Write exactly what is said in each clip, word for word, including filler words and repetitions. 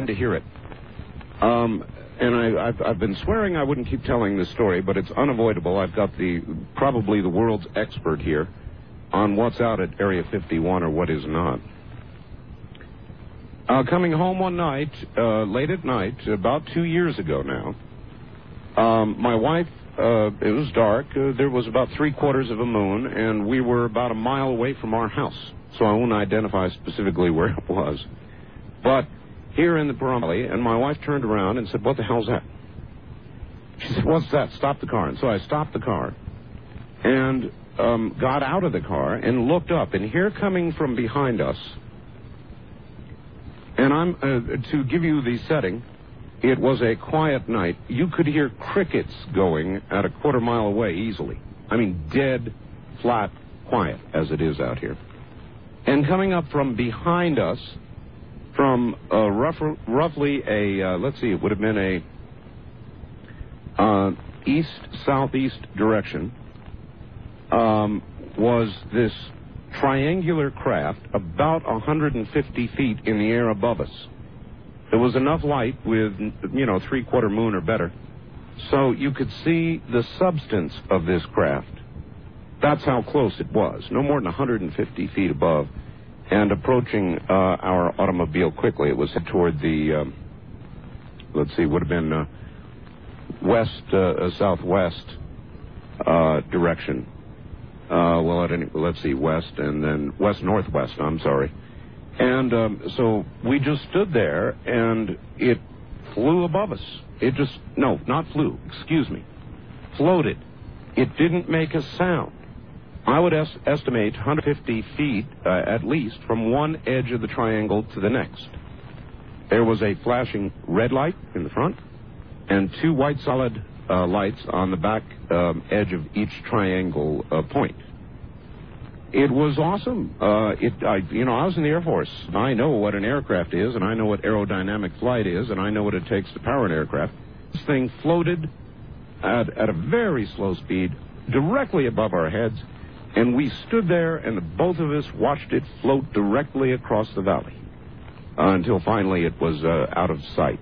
to hear it. Um, and I, I've, I've been swearing I wouldn't keep telling this story, but it's unavoidable. I've got the probably the world's expert here on what's out at Area fifty-one or what is not. Uh, coming home one night, uh, late at night, about two years ago now, um, my wife, uh, it was dark, uh, there was about three quarters of a moon, and we were about a mile away from our house, so I won't identify specifically where it was. But here in the Pahrump Valley, and my wife turned around and said, "What the hell's that?" She said, "What's that? Stop the car." And so I stopped the car and um, got out of the car and looked up, and here coming from behind us, and I'm, uh, to give you the setting, it was a quiet night. You could hear crickets going at a quarter mile away easily. I mean, dead, flat, quiet, as it is out here. And coming up from behind us, from uh, rough, roughly a, uh, let's see, it would have been a uh, east-southeast direction, um, was this triangular craft about one hundred fifty feet in the air above us. There was enough light with, you know, three-quarter moon or better, so you could see the substance of this craft. That's how close it was, no more than one hundred fifty feet above, and approaching uh, our automobile quickly. It was toward the, um, let's see, would have been uh, west, uh, southwest uh, direction. Uh, well, at any, let's see, west and then west-northwest, I'm sorry. And um, so we just stood there, and it flew above us. It just, no, not flew, excuse me, floated. It didn't make a sound. I would es- estimate one hundred fifty feet, uh, at least, from one edge of the triangle to the next. There was a flashing red light in the front, and two white solid Uh, lights on the back um, edge of each triangle uh, point. It was awesome. Uh, it, I, you know, I was in the Air Force. I know what an aircraft is, and I know what aerodynamic flight is, and I know what it takes to power an aircraft. This thing floated at, at a very slow speed directly above our heads, and we stood there, and the both of us watched it float directly across the valley uh, until finally it was uh, out of sight.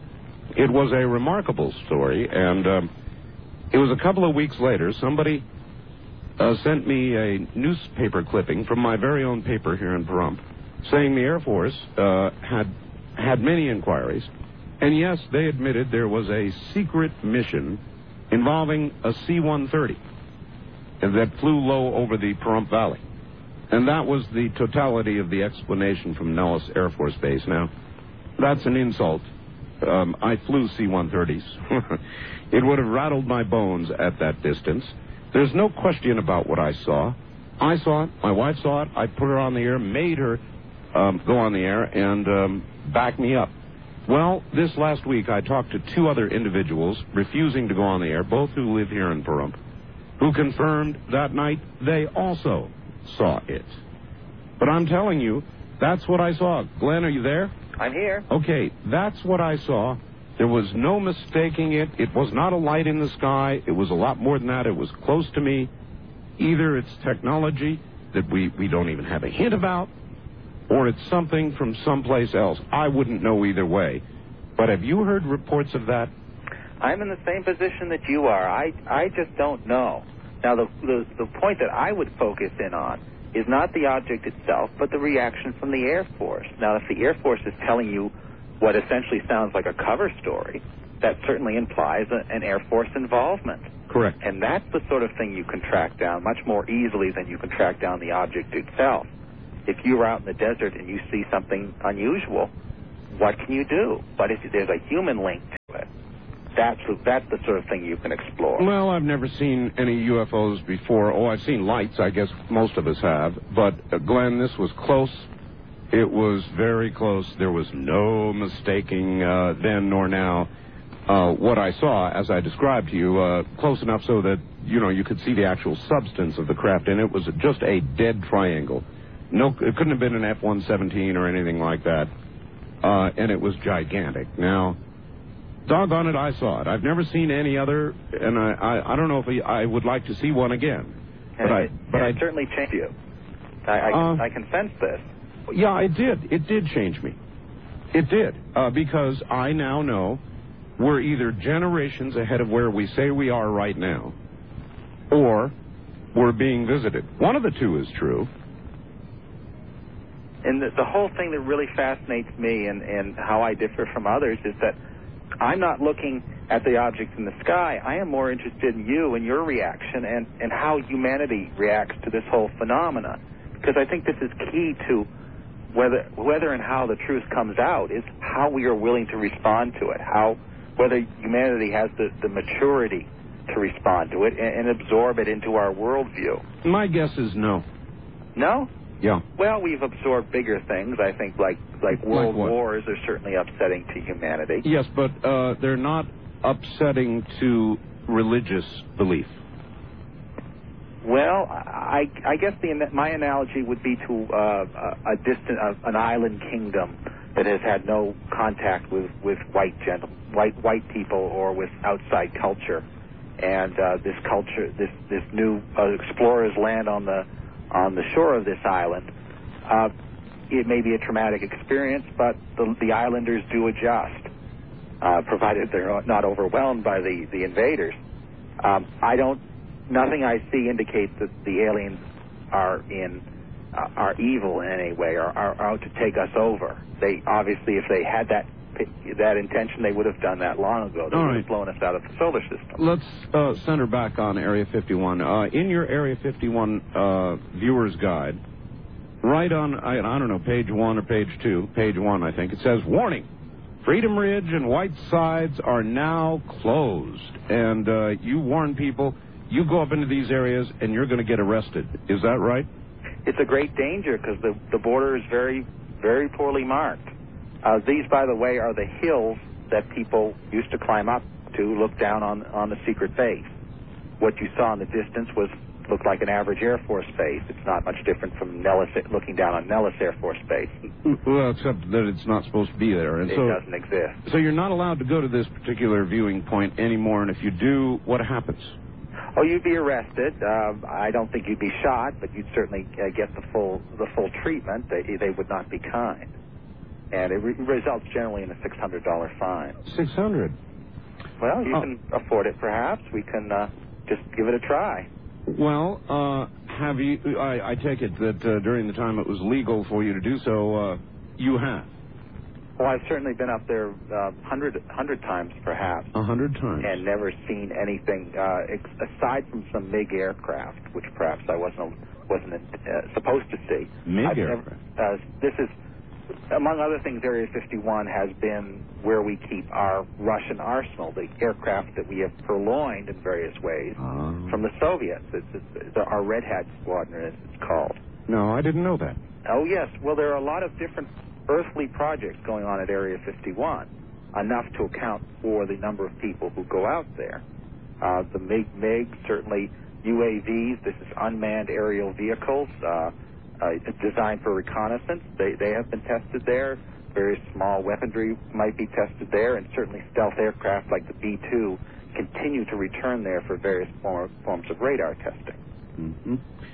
It was a remarkable story, and um, it was a couple of weeks later, somebody uh, sent me a newspaper clipping from my very own paper here in Pahrump, saying the Air Force uh, had had many inquiries, and yes, they admitted there was a secret mission involving a C one thirty that flew low over the Pahrump Valley. And that was the totality of the explanation from Nellis Air Force Base. Now, that's an insult. Um, I flew C one thirties. It would have rattled my bones at that distance. There's no question about what I saw. I saw it. My wife saw it. I put her on the air, made her um, go on the air, and um, back me up. Well, this last week I talked to two other individuals refusing to go on the air, both who live here in Pahrump, who confirmed that night they also saw it. But I'm telling you, that's what I saw. Glenn, are you there? I'm here. Okay, that's what I saw. There was no mistaking it. It was not a light in the sky. It was a lot more than that. It was close to me. Either it's technology that we, we don't even have a hint about, or it's something from someplace else. I wouldn't know either way. But have you heard reports of that? I'm in the same position that you are. I, I just don't know. Now, the, the, the point that I would focus in on is not the object itself, but the reaction from the Air Force. Now, if the Air Force is telling you what essentially sounds like a cover story, that certainly implies a, an Air Force involvement. Correct. And that's the sort of thing you can track down much more easily than you can track down the object itself. If you were out in the desert and you see something unusual, what can you do? But if there's a human link to it, That's, that's the sort of thing you can explore. Well, I've never seen any U F Os before. Oh, I've seen lights. I guess most of us have. But, uh, Glenn, this was close. It was very close. There was no mistaking uh, then nor now uh, what I saw, as I described to you, uh, close enough so that, you know, you could see the actual substance of the craft. And it was just a dead triangle. No, it couldn't have been an F one seventeen or anything like that. Uh, and it was gigantic. Now, doggone it, I saw it. I've never seen any other, and I, I, I don't know if he, I would like to see one again. And but I, it, but I it certainly changed you. I, I, uh, I can sense this. Yeah, it did. It did change me. It did, uh, because I now know we're either generations ahead of where we say we are right now, or we're being visited. One of the two is true. And the, the whole thing that really fascinates me and, and how I differ from others is that I'm not looking at the objects in the sky. I am more interested in you and your reaction and, and how humanity reacts to this whole phenomena. Because I think this is key to whether whether and how the truth comes out is how we are willing to respond to it, how whether humanity has the, the maturity to respond to it and, and absorb it into our worldview. My guess is no. No? Yeah. Well, we've absorbed bigger things. I think like, like world like wars are certainly upsetting to humanity. Yes, but uh, they're not upsetting to religious belief. Well, I, I guess the, my analogy would be to uh, a, a distant, uh, an island kingdom that has had no contact with, with white gentle, white white people or with outside culture, and uh, this culture, this this new uh, explorers land on the on the shore of this island. Uh, it may be a traumatic experience, but the, the islanders do adjust, uh, provided they're not overwhelmed by the the invaders. Um, I don't. Nothing I see indicates that the aliens are in uh, are evil in any way or are out to take us over. They obviously, if they had that that intention, they would have done that long ago. They All would right. have blown us out of the solar system. Let's uh, center back on Area fifty-one. Uh, in your Area fifty-one uh, viewer's guide, right on, I, I don't know, page one or page two, page one, I think, it says, warning, Freedom Ridge and Whitesides are now closed. And uh, you warn people, you go up into these areas and you're going to get arrested. Is that right? It's a great danger because the, the border is very, very poorly marked. Uh, these, by the way, are the hills that people used to climb up to look down on, on the secret base. What you saw in the distance was looked like an average Air Force base. It's not much different from Nellis, looking down on Nellis Air Force Base. Well, except that it's not supposed to be there. And it so, doesn't exist. So you're not allowed to go to this particular viewing point anymore, and if you do, what happens? Oh, you'd be arrested. Uh, I don't think you'd be shot, but you'd certainly uh, get the full the full treatment. They, they would not be kind. And it re- results generally in a six hundred dollars fine. six hundred dollars? Well, you oh. can afford it, perhaps. We can uh, just give it a try. Well, uh, have you, I, I take it that uh, during the time it was legal for you to do so, uh, you have? Well, I've certainly been up there a uh, hundred, hundred times, perhaps. A hundred times? And never seen anything, uh, ex- aside from some MiG aircraft, which perhaps I wasn't wasn't uh, supposed to see. MiG I've aircraft? Never, uh, this is, among other things, Area fifty-one has been where we keep our Russian arsenal, the aircraft that we have purloined in various ways um. from the Soviets. It's, it's, it's our Red Hat Squadron, as it's called. No, I didn't know that. Oh, yes. Well, there are a lot of different earthly projects going on at Area fifty-one, enough to account for the number of people who go out there. Uh, the MiG, MiG, certainly U A Vs, this is unmanned aerial vehicles, uh, uh, designed for reconnaissance. They, they have been tested there. Various small weaponry might be tested there, and certainly stealth aircraft like the B two continue to return there for various form, forms of radar testing. Mm-hmm.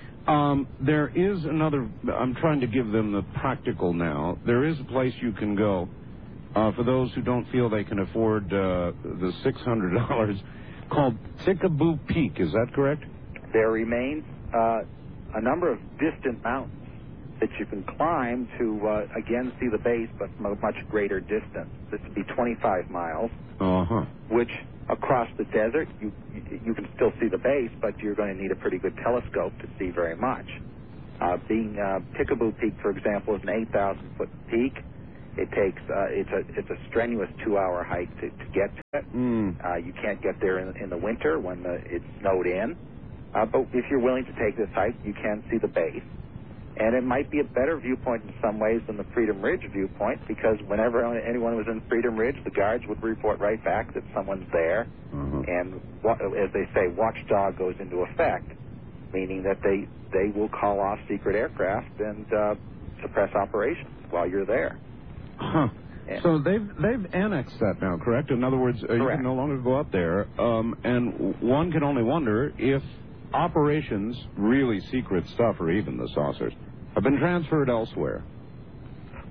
Um, there is another, I'm trying to give them the practical now. There is a place you can go uh, for those who don't feel they can afford uh, the six hundred dollars called Tikaboo Peak. Is that correct? There remains uh, a number of distant mountains that you can climb to, uh, again, see the base, but from a much greater distance. This would be twenty-five miles, uh-huh. which across the desert, you you can still see the base, but you're going to need a pretty good telescope to see very much. Uh, being uh, Tikaboo Peak, for example, is an eight thousand foot peak. It takes uh, it's a it's a strenuous two hour hike to, to get to it. Mm. Uh, you can't get there in, in the winter when the, it's snowed in. Uh, but if you're willing to take this hike, you can see the base. And it might be a better viewpoint in some ways than the Freedom Ridge viewpoint, because whenever anyone was in Freedom Ridge, the guards would report right back that someone's there. Uh-huh. And as they say, watchdog goes into effect, meaning that they, they will call off secret aircraft and uh, suppress operations while you're there. Huh. And so they've they've annexed that now, correct? In other words, uh, you can no longer go up there. Um, and one can only wonder if operations, really secret stuff, or even the saucers, have been transferred elsewhere.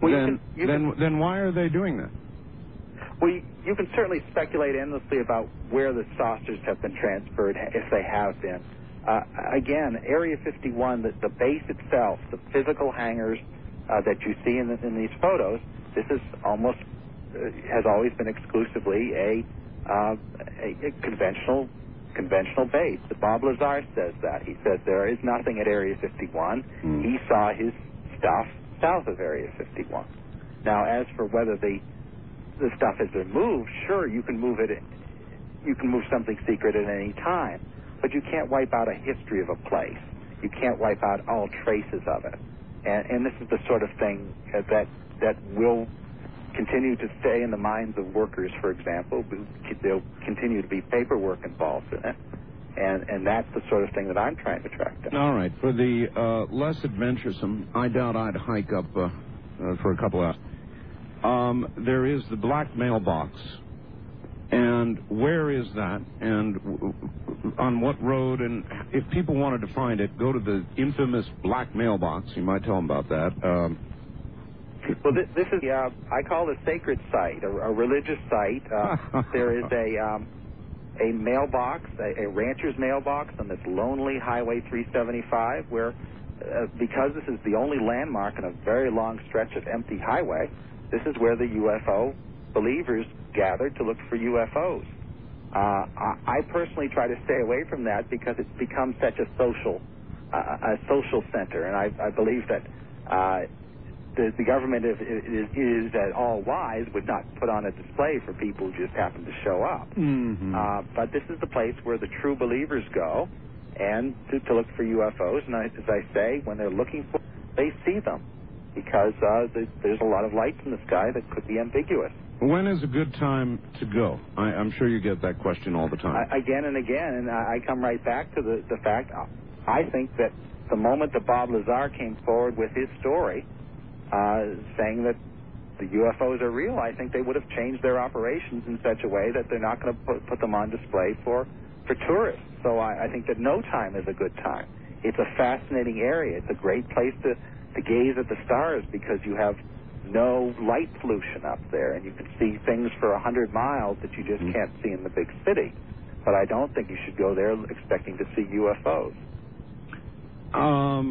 Well, you then, can, you then, can, then why are they doing that? well, you, you can certainly speculate endlessly about where the saucers have been transferred, if they have been. Uh, again, Area fifty-one, the, the base itself, the physical hangars uh, that you see in, the, in these photos, this is almost, uh, has always been exclusively a, uh, a, a conventional conventional base. The Bob Lazar says that. He says there is nothing at Area fifty-one. Mm. He saw his stuff south of Area fifty-one. Now, as for whether the the stuff has been moved, sure, you can move it. You can move something secret at any time, but you can't wipe out a history of a place. You can't wipe out all traces of it. And, and this is the sort of thing that that will continue to stay in the minds of workers, for example. There'll continue to be paperwork involved in it. And, and that's the sort of thing that I'm trying to track down. All right. For the uh, less adventuresome, I doubt I'd hike up uh, uh, for a couple hours. Um, there is the black mailbox. And where is that? And w- w- on what road? And if people wanted to find it, go to the infamous black mailbox. You might tell them about that. Um, Well, this, this is, uh, I call it a sacred site, a, a religious site. Uh, there is a um, a mailbox, a, a rancher's mailbox on this lonely Highway three seventy-five, where, uh, because this is the only landmark in a very long stretch of empty highway, this is where the U F O believers gathered to look for U F Os. Uh, I, I personally try to stay away from that because it's become such a social, uh, a social center, and I, I believe that uh, The, the government, if it is, is at all wise, would not put on a display for people who just happen to show up. Mm-hmm. Uh, but this is the place where the true believers go and to, to look for U F Os. And I, as I say, when they're looking for, they see them because uh, there's, there's a lot of lights in the sky that could be ambiguous. When is a good time to go? I, I'm sure you get that question all the time. I, again and again, and I, I come right back to the, the fact, I think that the moment that Bob Lazar came forward with his story, Uh, saying that the U F Os are real, I think they would have changed their operations in such a way that they're not going to put, put them on display for, for tourists. So I, I think that no time is a good time. It's a fascinating area. It's a great place to, to gaze at the stars because you have no light pollution up there, and you can see things for a hundred miles that you just mm-hmm. can't see in the big city. But I don't think you should go there expecting to see U F Os. Um...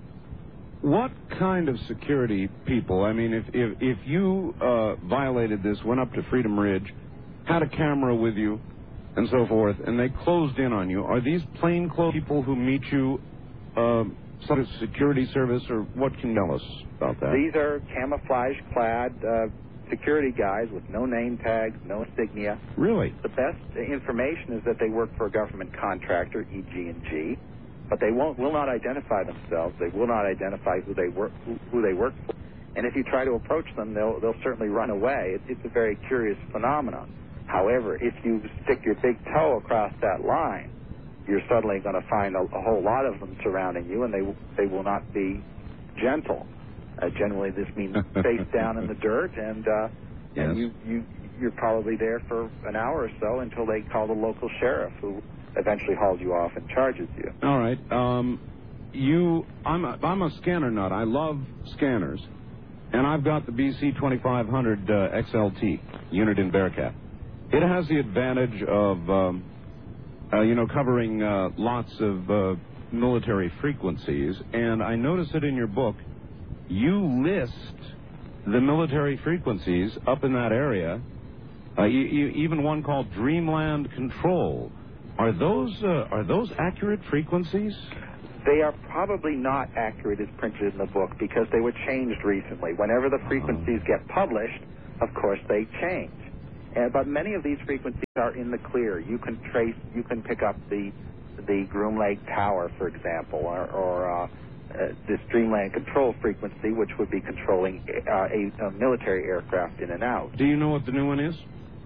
What kind of security people? I mean, if if, if you uh, violated this, went up to Freedom Ridge, had a camera with you, and so forth, and they closed in on you, are these plainclothes people who meet you uh, sort of security service, or what can you tell us about that? These are camouflage-clad uh, security guys with no name tags, no insignia. Really? The best information is that they work for a government contractor, E G and G. But they won't will not identify themselves. They will not identify who they work who, who they work for. And if you try to approach them, they'll they'll certainly run away. It, it's a very curious phenomenon. However, if you stick your big toe across that line, you're suddenly going to find a, a whole lot of them surrounding you, and they they will not be gentle. Uh, generally, this means face down in the dirt, and uh, yes. and you you you're probably there for an hour or so until they call the local sheriff, who eventually hauls you off and charges you. All right. Um, you, I'm a, I'm a scanner nut. I love scanners, and I've got the B C twenty-five hundred uh, X L T unit in Bearcat. It has the advantage of, um, uh, you know, covering uh, lots of uh, military frequencies, and I notice it in your book. You list the military frequencies up in that area, uh, you, you, even one called Dreamland Control. Are those uh, are those accurate frequencies? They are probably not accurate as printed in the book because they were changed recently. Whenever the frequencies oh. get published, of course they change. Uh, but many of these frequencies are in the clear. You can trace, you can pick up the the Groom Lake Tower, for example, or, or uh, uh, this Dreamland Control frequency, which would be controlling uh, a, a military aircraft in and out. Do you know what the new one is?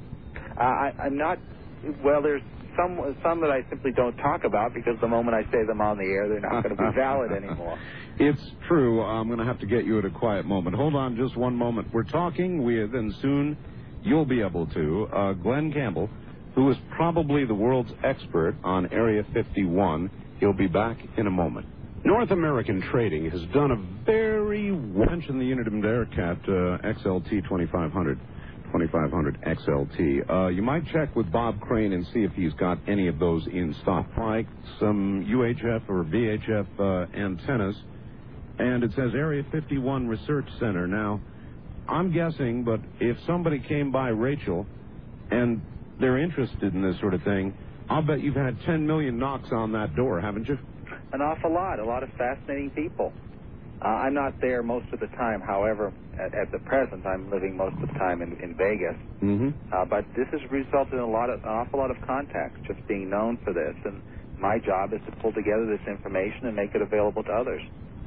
Uh, I, I'm not. Well, there's some some that I simply don't talk about because the moment I say them on the air, they're not going to be valid anymore. It's true. I'm going to have to get you at a quiet moment. Hold on just one moment. We're talking with, and soon you'll be able to, uh, Glenn Campbell, who is probably the world's expert on Area fifty-one. He'll be back in a moment. North American Trading has done a very mention the Unidom Bearcat uh, X L T twenty-five hundred. twenty-five hundred X L T. Uh, you might check with Bob Crane and see if he's got any of those in stock, like some U H F or V H F uh, antennas. And it says Area fifty-one Research Center. Now, I'm guessing, but if somebody came by Rachel and they're interested in this sort of thing, I'll bet you've had ten million knocks on that door, haven't you? An awful lot. A lot of fascinating people. Uh, I'm not there most of the time. However, at, at the present, I'm living most of the time in, in Vegas. Mm-hmm. Uh, but this has resulted in a lot of, an awful lot of contacts, just being known for this. And my job is to pull together this information and make it available to others.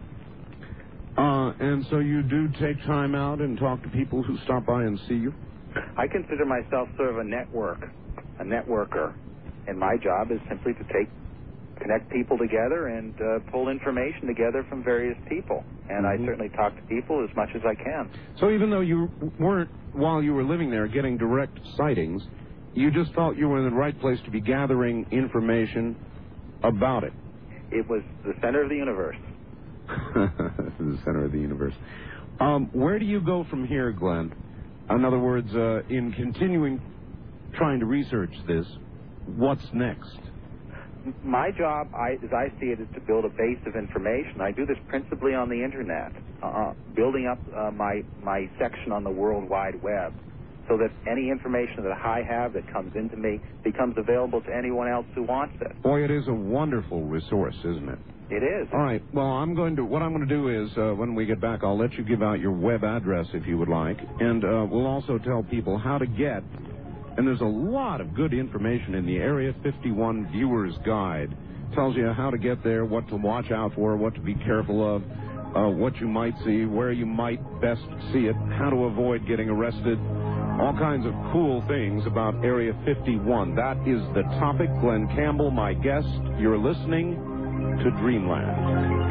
Uh, and so you do take time out and talk to people who stop by and see you? I consider myself sort of a network, a networker. And my job is simply to take connect people together and uh, pull information together from various people. And mm-hmm. I certainly talk to people as much as I can. So even though you weren't, while you were living there, getting direct sightings, you just felt you were in the right place to be gathering information about it? It was the center of the universe. The center of the universe. Um, where do you go from here, Glenn? In other words, uh, in continuing trying to research this, what's next? My job, I, as I see it, is to build a base of information. I do this principally on the Internet, uh, building up uh, my, my section on the World Wide Web so that any information that I have that comes into me becomes available to anyone else who wants it. Boy, it is a wonderful resource, isn't it? It is. All right. Well, I'm going to, what I'm going to do is, uh, when we get back, I'll let you give out your web address if you would like, and uh, we'll also tell people how to get. And there's a lot of good information in the Area fifty-one Viewer's Guide. Tells you how to get there, what to watch out for, what to be careful of, uh, what you might see, where you might best see it, how to avoid getting arrested, all kinds of cool things about Area fifty-one. That is the topic. Glenn Campbell, my guest. You're listening to Dreamland.